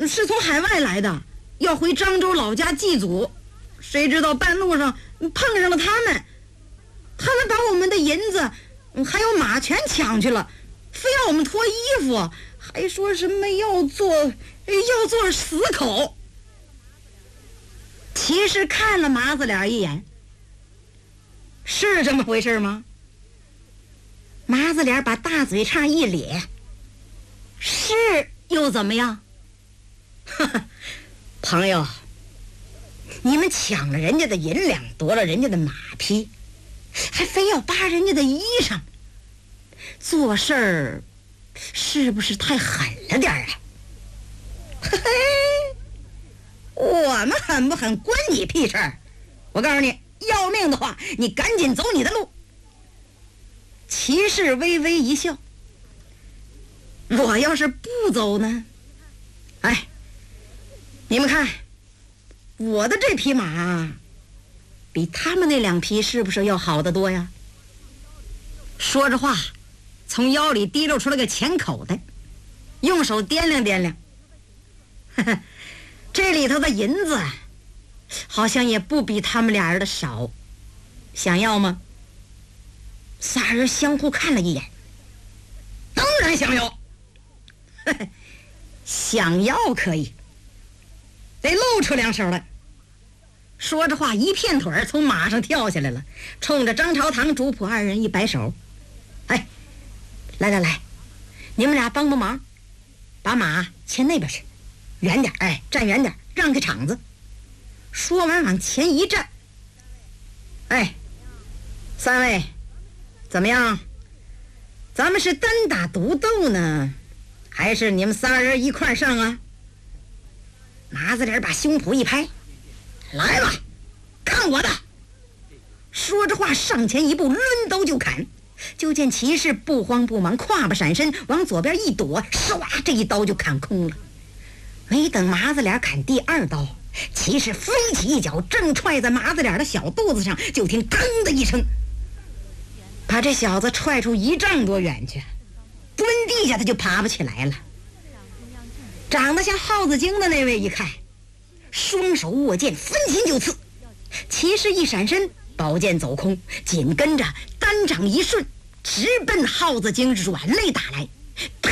是从海外来的，要回漳州老家祭祖，谁知道半路上碰上了他们把我们的银子还有马全抢去了，非要我们脱衣服，还说什么要做死口。骑士看了麻子脸一眼，是这么回事吗？麻子脸把大嘴叉一咧，是又怎么样？朋友，你们抢了人家的银两，夺了人家的马匹，还非要扒人家的衣裳，做事儿是不是太狠了点啊？嘿嘿，我们狠不狠关你屁事儿！我告诉你，要命的话，你赶紧走你的路。骑士微微一笑，我要是不走呢？哎，你们看，我的这匹马比他们那2匹是不是要好得多呀？说着话，从腰里提溜出了个钱口袋，用手掂量掂量，呵呵，这里头的银子好像也不比他们俩人的少，想要吗？3人相互看了一眼，当然想要。呵呵，想要可以，得露出2手来。说着话，一片腿从马上跳下来了，冲着张朝堂、主仆2人一摆手：“哎，来，你们俩帮忙，把马牵那边去，远点，哎，站远点，让开场子。”说完往前一站：“哎，3位，怎么样？咱们是单打独斗呢，还是你们3人一块上啊？”麻子脸把胸脯一拍：“来吧，看我的！”说着话，上前一步，抡刀就砍。就见骑士不慌不忙，胯部闪身，往左边一躲，唰，这一刀就砍空了。没等麻子脸砍第2刀，骑士飞起一脚，正踹在麻子脸的小肚子上，就听“吭”的一声，把这小子踹出1丈多远去，蹲地下他就爬不起来了。长得像耗子精的那位一看，双手握剑，分心就刺。骑士一闪身，宝剑走空，紧跟着单掌一顺，直奔耗子精软肋打来。啪！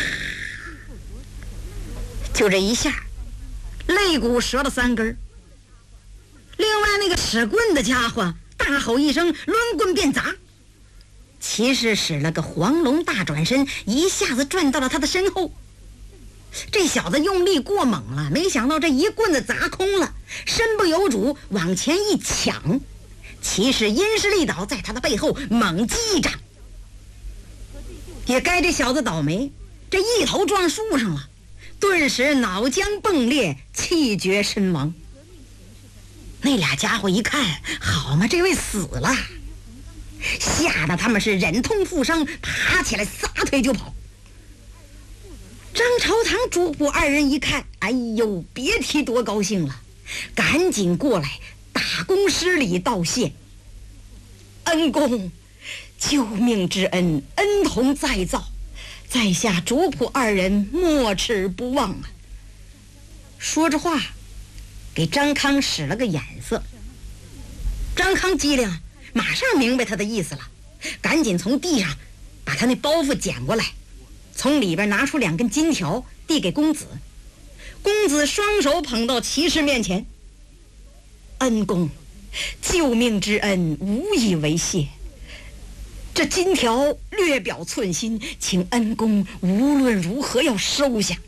就这一下，肋骨折了3根。另外那个使棍的家伙大吼一声，抡棍便砸。骑士使了个黄龙大转身，一下子转到了他的身后。这小子用力过猛了，没想到这一棍子砸空了，身不由主往前一抢，骑士因势利导，在他的背后猛击一掌。也该这小子倒霉，这一头撞树上了，顿时脑浆迸裂，气绝身亡。那俩家伙一看，好嘛，这位死了，吓得他们是忍痛负伤，爬起来撒腿就跑。张朝堂主仆2人一看，哎呦，别提多高兴了，赶紧过来打躬施礼道谢：“恩公，救命之恩，恩同再造，在下主仆2人没齿不忘啊。”说着话，给张康使了个眼色。张康机灵，马上明白他的意思了，赶紧从地上把他那包袱捡过来，从里边拿出2根金条递给公子。公子双手捧到骑士面前：“恩公，救命之恩无以为谢，这金条略表寸心，请恩公无论如何要收下。”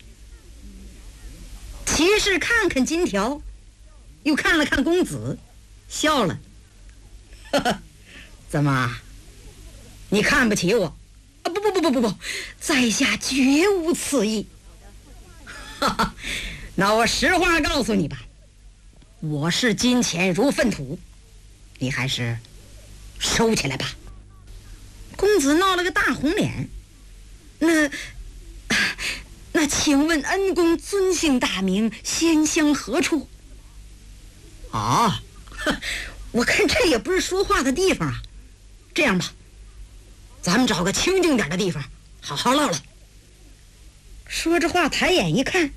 骑士看看金条，又看了看公子，笑了：“呵呵，怎么，你看不起我？啊，不，在下绝无此意。哈哈，那我实话告诉你吧，我视金钱如粪土，你还是收起来吧。”公子闹了个大红脸：“那请问恩公尊姓大名，仙乡何处？”啊，我看这也不是说话的地方啊。这样吧，咱们找个清静点的地方好好唠唠。说着话，抬眼一看，